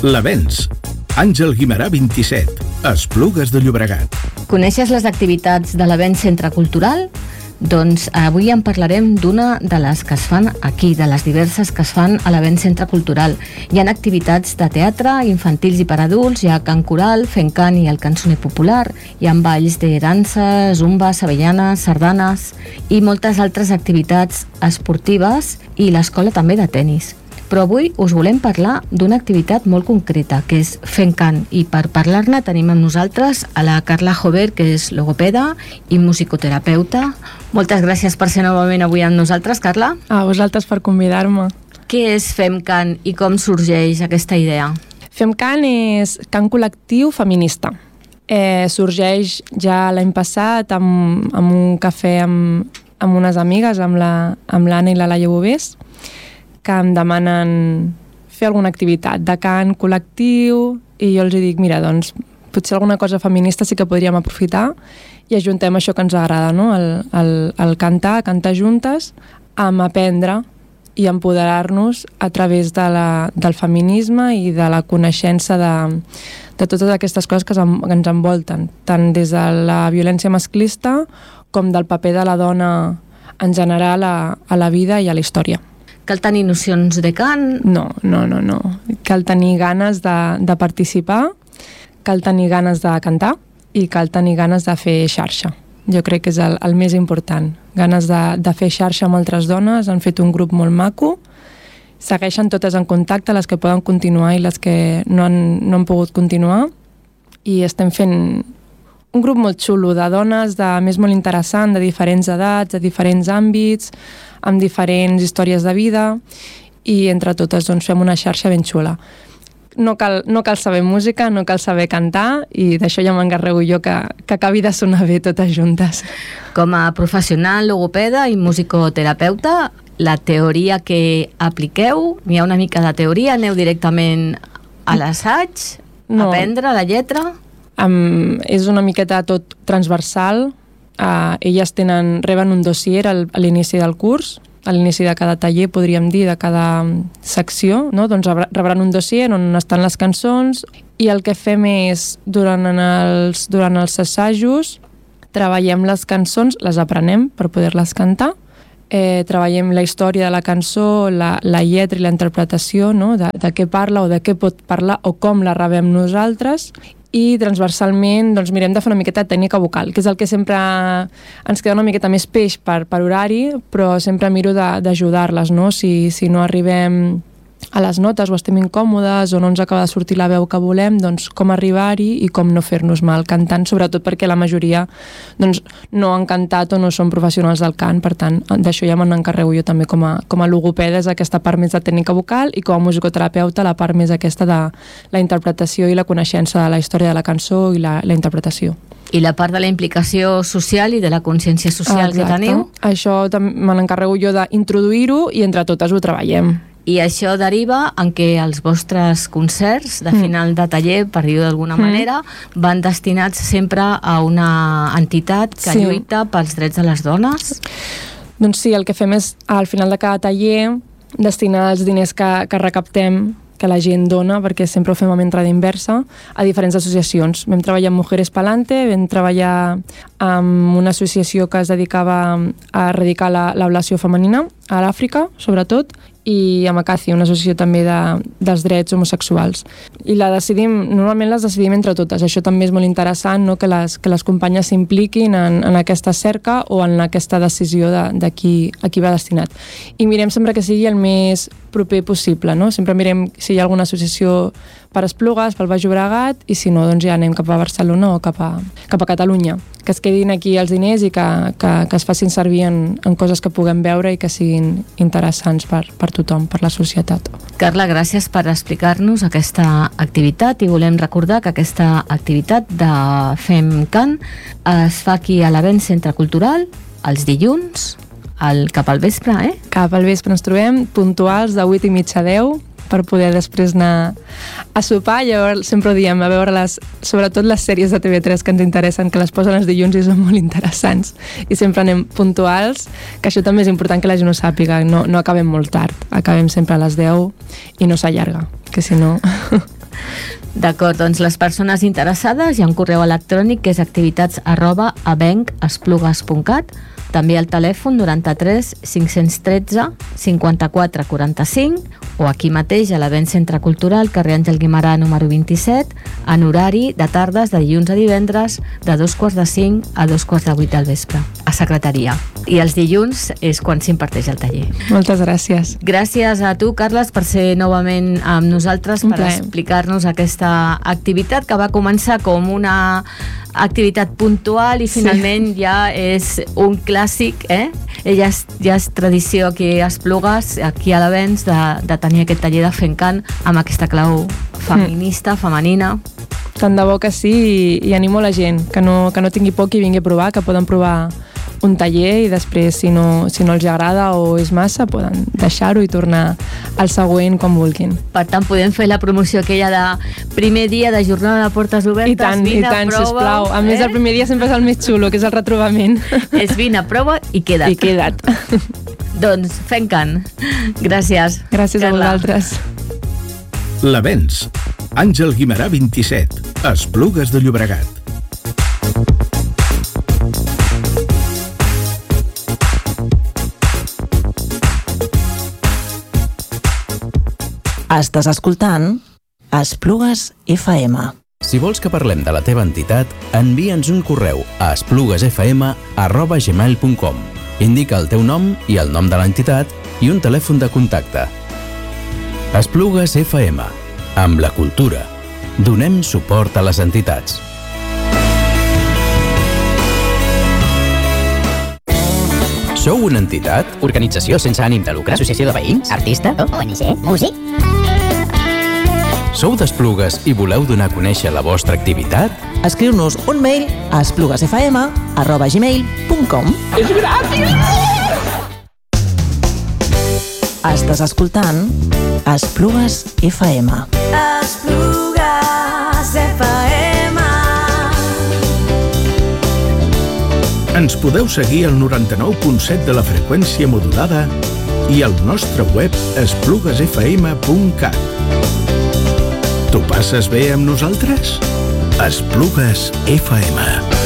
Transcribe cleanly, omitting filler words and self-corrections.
L'Avenç. Àngel Guimerà 27, Esplugues de Llobregat. Coneixes les activitats de l'Avenç Centre Cultural? Doncs avui en parlarem d'una de les que es fan aquí, de les diverses que es fan a l'Avenç Centre Cultural. Hi ha activitats de teatre, infantils i per adults, hi ha cant coral, fent cant i el cançoner popular, hi ha balls de dansa, zumba, sevellanes, sardanes i moltes altres activitats esportives i l'escola també de tennis. Però avui us volem parlar d'una activitat molt concreta, que és fent cant, i per parlar-ne tenim amb nosaltres a la Carla Jover, que és logopeda i musicoterapeuta. Moltes gràcies per ser novament avui amb nosaltres, Carla. A vosaltres per convidar-me. Què és Fem Cant i com sorgeix aquesta idea? Fem Cant és cant col·lectiu feminista. Sorgeix ja l'any passat amb un cafè amb unes amigues, amb l'Anna i la Laia Bovés, que em demanen fer alguna activitat de cant col·lectiu i jo els dic, mira, doncs potser alguna cosa feminista sí que podríem aprofitar i ajuntem això que ens agrada, no? El cantar juntes, amb aprendre i empoderar-nos a través del feminisme i de la coneixença de totes aquestes coses que ens envolten, tant des de la violència masclista com del paper de la dona en general a la vida i a la història. Cal tenir nocions de cant? No. Cal tenir ganes de participar, cal tenir ganes de cantar i cal tenir ganes de fer xarxa. Jo crec que és el més important. Ganes de fer xarxa amb altres dones, han fet un grup molt maco, segueixen totes en contacte, les que poden continuar i les que no han pogut continuar, i estem fent un grup molt xulo de dones, de més molt interessant, de diferents edats, de diferents àmbits, amb diferents històries de vida, i entre totes doncs, fem una xarxa ben xula. No cal saber música, no cal saber cantar, i d'això ja m'encarrego jo que acabi de sonar bé totes juntes. Com a professional logopeda i musicoterapeuta, la teoria que apliqueu, hi ha una mica de teoria, aneu directament a l'assaig, a aprendre la lletra? És una miqueta tot transversal. Elles reben un dossier a l'inici del curs, a l'inici de cada taller, podríem dir, de cada secció, no? Doncs rebran un dossier on estan les cançons, i el que fem és, durant els assajos, treballem les cançons, les aprenem per poder-les cantar, treballem la història de la cançó, la lletra i la interpretació, no? de què parla o de què pot parlar o com la rebem nosaltres, i transversalment doncs, mirem de fer una miqueta de tècnica vocal, que és el que sempre ens queda una miqueta més peix per horari, però sempre miro d'ajudar-les, no? Si no arribem a les notes o estem incòmodes o no ens acaba de sortir la veu que volem, doncs com arribar-hi i com no fer-nos mal cantant, sobretot perquè la majoria doncs, no han cantat o no són professionals del cant, per tant, d'això ja me n'encarrego jo també com a logopeda, és aquesta part més de tècnica vocal, i com a musicoterapeuta la part més aquesta de la interpretació i la coneixença de la història de la cançó i la interpretació. I la part de la implicació social i de la consciència social que teniu? Això me n'encarrego jo d'introduir-ho i entre totes ho treballem. I això deriva en què els vostres concerts de final de taller, per dir-ho d'alguna manera, van destinats sempre a una entitat que lluita pels drets de les dones? Doncs sí, el que fem és, al final de cada taller, destinar els diners que recaptem, que la gent dona, perquè sempre ho fem amb entrada inversa, a diferents associacions. Vam treballar amb Mujeres Palante, vam treballar amb una associació que es dedicava a erradicar l'ablació femenina a l'Àfrica, sobretot, i amb Acacia, una associació també dels drets homosexuals. I normalment les decidim entre totes. Això també és molt interessant, no? que les companyes s'impliquin en aquesta cerca o en aquesta decisió de qui va destinat. I mirem sempre que sigui el més proper possible, no? Sempre mirem si hi ha alguna associació per Esplugues, pel Baix Llobregat, i si no, doncs ja anem cap a Barcelona o cap a Catalunya. Que es quedin aquí els diners i que es facin servir en coses que puguem veure i que siguin interessants per tothom, per la societat. Carla, gràcies per explicar-nos aquesta activitat, i volem recordar que aquesta activitat de Fem Cant es fa aquí a l'Avenç Centre Cultural els dilluns, cap al vespre, Cap al vespre ens trobem puntuals de 8:30 a 10 per poder després anar a sopar. Llavors sempre ho diem, a veure sobretot les sèries de TV3 que ens interessen, que les posen els dilluns i són molt interessants, i sempre anem puntuals, que això també és important que la gent ho sàpiga, no acabem molt tard, acabem sempre a les 10 i no s'allarga, que si no... D'acord, doncs les persones interessades hi ha un correu electrònic que és activitats@abencesplugues.cat, també al telèfon 93 513 54 45 o aquí mateix a l'Avenç Centre Cultural, carrer Àngel Guimerà número 27, en horari de tardes de dilluns a divendres de 2:45 a 2:45 del vespre, a secretaria. I els dilluns és quan s'imparteix el taller. Moltes gràcies. Gràcies a tu, Carles, per ser novament amb nosaltres, per explicar-nos aquesta activitat que va començar com una activitat puntual i finalment ja és un clàssic, ja és tradició aquí a Esplugues, aquí a l'Avenç, de tenir aquest taller de fent cant amb aquesta clau feminista, femenina. Tant de bo que sí, i animo la gent que no tingui por, que vingui a provar, que poden provar un taller i després si no els agrada o és massa poden deixar-ho i tornar al següent quan vulguin. Per tant, podem fer la promoció aquella de primer dia de jornada de portes obertes. I tant, sisplau. A més, el primer dia sempre és el més xulo, que és el retrobament. És vine, prova i queda't. I queda't. Doncs fent cant. Gràcies. Gràcies a vosaltres. L'Avenç. Àngel Guimerà 27, Esplugues de Llobregat. Estàs escoltant Esplugues FM. Si vols que parlem de la teva entitat, envia'ns un correu a espluguesfm@gmail.com. Indica el teu nom i el nom de l'entitat i un telèfon de contacte. Esplugues FM. Amb la cultura. Donem suport a les entitats. Sou una entitat? Organització sense ànim de lucre? Associació de veïns? Artista? ONG? Músic? Sou d'Esplugues i voleu donar a conèixer la vostra activitat? Escriu-nos un mail a espluguesfm@gmail.com. És gràcies! Estàs escoltant Esplugues FM. Esplugues FM. Ens podeu seguir al 99.7 de la freqüència modulada i al nostre web espluguesfm.cat. T'ho passes bé amb nosaltres? Esplugues FM.